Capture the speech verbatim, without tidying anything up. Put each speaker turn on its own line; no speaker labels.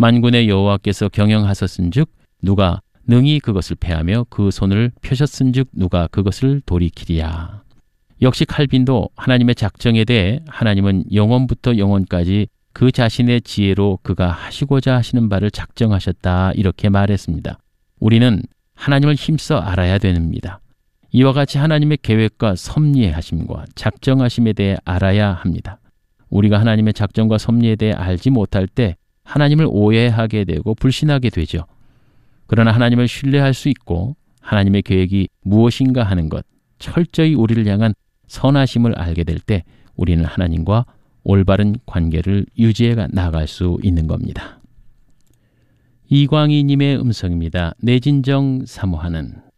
만군의 여호와께서 경영하셨은즉 누가 능히 그것을 패하며 그 손을 펴셨은즉 누가 그것을 돌이키리야. 역시 칼빈도 하나님의 작정에 대해 하나님은 영원부터 영원까지 그 자신의 지혜로 그가 하시고자 하시는 바를 작정하셨다 이렇게 말했습니다. 우리는 하나님을 힘써 알아야 됩니다. 이와 같이 하나님의 계획과 섭리의 하심과 작정하심에 대해 알아야 합니다. 우리가 하나님의 작정과 섭리에 대해 알지 못할 때 하나님을 오해하게 되고 불신하게 되죠. 그러나 하나님을 신뢰할 수 있고 하나님의 계획이 무엇인가 하는 것, 철저히 우리를 향한 선하심을 알게 될 때 우리는 하나님과 올바른 관계를 유지해 나갈 수 있는 겁니다. 이광희님의 음성입니다. 내 진정 사모하는